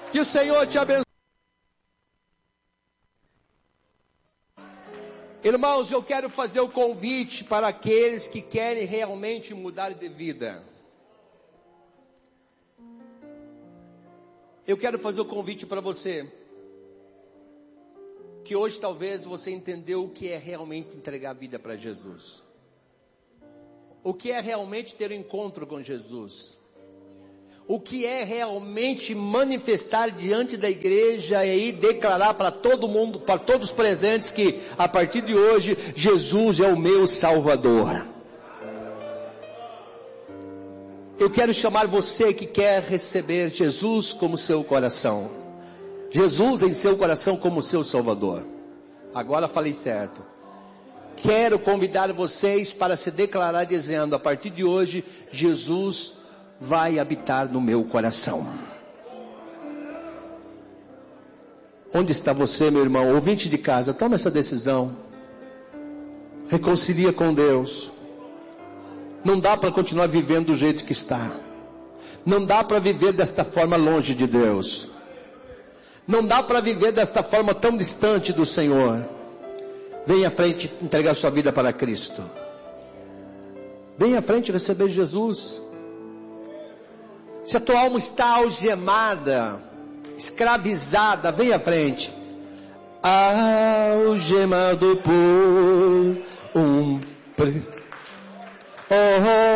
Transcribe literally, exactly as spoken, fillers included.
Que o Senhor te abençoe. Irmãos, eu quero fazer o convite para aqueles que querem realmente mudar de vida. Eu quero fazer o convite para você, que hoje talvez você entendeu o que é realmente entregar a vida para Jesus. O que é realmente ter um encontro com Jesus. O que é realmente manifestar diante da igreja e aí declarar para todo mundo, para todos os presentes, que a partir de hoje, Jesus é o meu Salvador. Eu quero chamar você que quer receber Jesus como seu coração. Jesus em seu coração como seu Salvador. Agora falei certo. Quero convidar vocês para se declarar dizendo, a partir de hoje, Jesus vai habitar no meu coração. Onde está você, meu irmão, ouvinte de casa? Toma essa decisão. Reconcilia com Deus. Não dá para continuar vivendo do jeito que está. Não dá para viver desta forma longe de Deus. Não dá para viver desta forma tão distante do Senhor. Venha à frente entregar sua vida para Cristo. Venha à frente receber Jesus. Se a tua alma está algemada, escravizada, vem à frente. Algemado por um... Pre... Oh,